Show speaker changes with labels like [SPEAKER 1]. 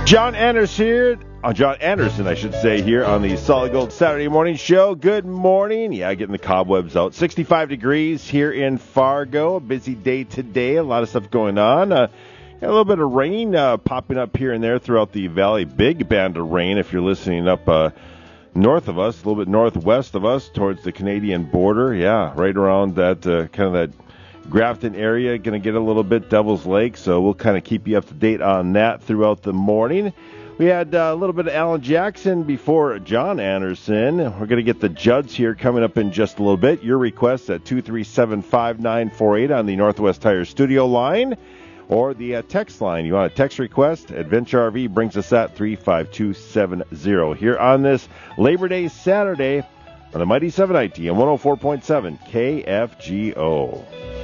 [SPEAKER 1] John Anderson, I should say, here on the Solid Gold Saturday Morning Show. Good morning. Yeah, getting the cobwebs out. 65 degrees here in Fargo. A busy day today. A lot of stuff going on. A little bit of rain popping up here and there throughout the valley. Big band of rain if you're listening up north of us, a little bit northwest of us towards the Canadian border. Yeah, right around that kind of that Grafton area, going to get a little bit, Devil's Lake, so we'll kind of keep you up to date on that throughout the morning. We had a little bit of Alan Jackson before John Anderson. We're going to get the Judds here coming up in just a little bit. Your requests at 237-5948 on the Northwest Tire studio line or the text line. You want a text request? Adventure RV brings us at 35270 here on this Labor Day Saturday on the Mighty 790 and 104.7 KFGO.